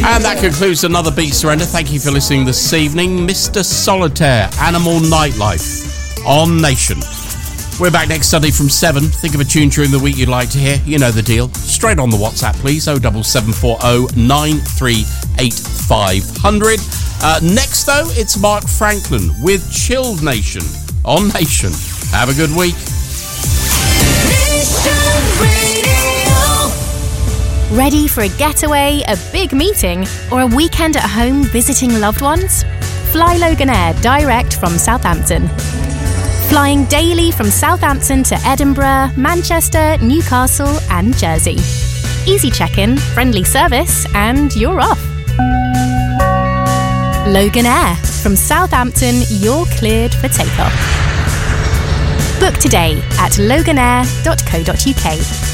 And that concludes another Beat Surrender. Thank you for listening this evening. Mr. Solitaire, Animal Nightlife on Nation. We're back next Sunday from 7. Think of a tune during the week you'd like to hear. You know the deal. Straight on the WhatsApp, please. 07740 938 500. Next, though, it's Mark Franklin with Chilled Nation on Nation. Have a good week. Ready for a getaway, a big meeting, or a weekend at home visiting loved ones? Fly Loganair direct from Southampton. Flying daily from Southampton to Edinburgh, Manchester, Newcastle and Jersey. Easy check-in, friendly service, and you're off. Loganair. From Southampton, you're cleared for takeoff. Book today at loganair.co.uk.